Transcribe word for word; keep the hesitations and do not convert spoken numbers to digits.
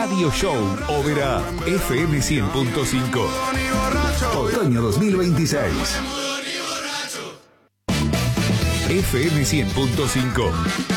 Radio Show Oberá F M cien punto cinco. Otoño dos mil veintiséis. F M cien punto cinco.